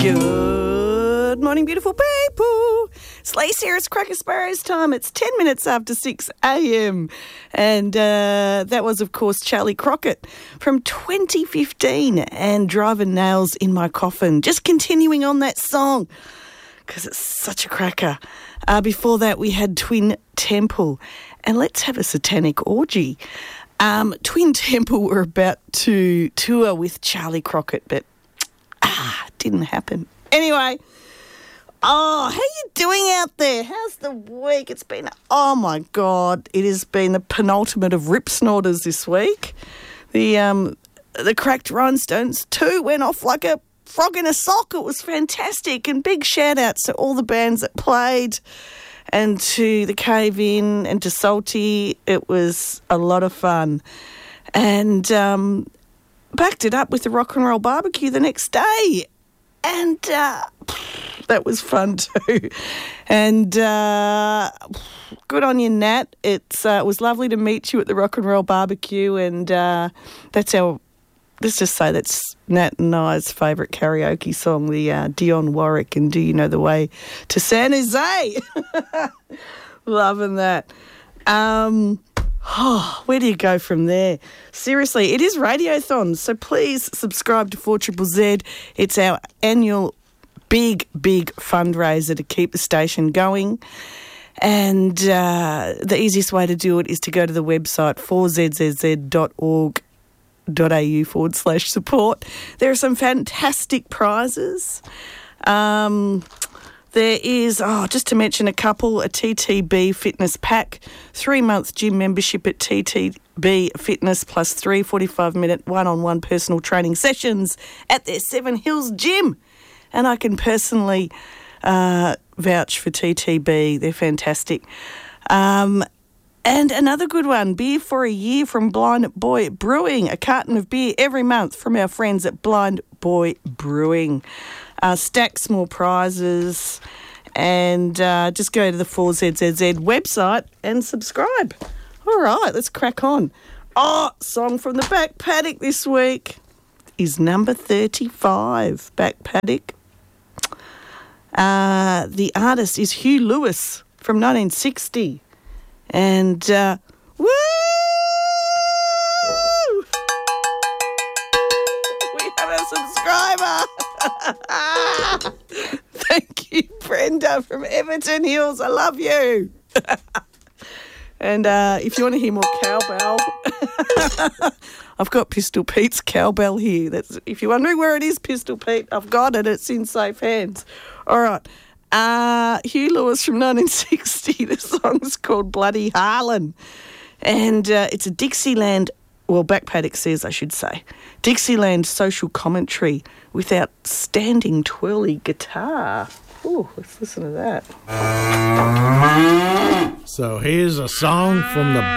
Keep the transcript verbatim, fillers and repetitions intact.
Good morning, beautiful people. It's Lacey here. It's Cracker Sparrows time. It's ten minutes after six a.m. And uh, that was, of course, Charlie Crockett from twenty fifteen and Driving Nails in My Coffin. Just continuing on that song because it's such a cracker. Uh, before that, we had Twin Temple. And let's have a satanic orgy. Um, Twin Temple were about to tour with Charlie Crockett, but ah, didn't happen. Anyway, oh, how you doing out there? How's the week? It's been, oh my God, it has been the penultimate of rip snorters this week. The um, the Cracked Rhinestones two went off like a frog in a sock. It was fantastic, and big shout outs to all the bands that played and to the Cave In and to Salty. It was a lot of fun. And um, backed it up with the Rock and Roll Barbecue the next day. And uh, that was fun too. And uh, good on you, Nat. It's, uh, it was lovely to meet you at the Rock and Roll Barbecue. And uh, that's our, let's just say that's Nat and I's favourite karaoke song, the uh, Dionne Warwick and Do You Know the Way to San Jose. Loving that. Um, oh, where do you go from there? Seriously, it is Radiothon, so please subscribe to four Z Z Z. It's our annual big, big fundraiser to keep the station going. And uh, the easiest way to do it is to go to the website four z z z dot org dot a u forward slash support. There are some fantastic prizes. Um, there is, oh, just to mention a couple, a T T B fitness pack, three-month gym membership at T T B Fitness plus three forty-five minute one-on-one personal training sessions at their Seven Hills gym. And I can personally uh, vouch for T T B. They're fantastic. Um And another good one, beer for a year from Blind Boy Brewing, a carton of beer every month from our friends at Blind Boy Brewing. Uh, stacks more prizes, and uh, just go to the four Z Z Z website and subscribe. All right, let's crack on. Oh, song from the Back Paddock this week is number thirty-five, Back Paddock. Uh, the artist is Hugh Lewis from nineteen sixty. And, uh, woo! We have a subscriber. Thank you, Brenda from Everton Hills. I love you. And uh, if you want to hear more cowbell, I've got Pistol Pete's cowbell here. That's, if you're wondering where it is, Pistol Pete, I've got it. It's in safe hands. All right. Uh, Hugh Lewis from nineteen sixty. The song's called Bloody Harlan. And uh, it's a Dixieland, well, Back Paddock says, I should say, Dixieland social commentary with outstanding twirly guitar. Ooh, let's listen to that. So here's a song from the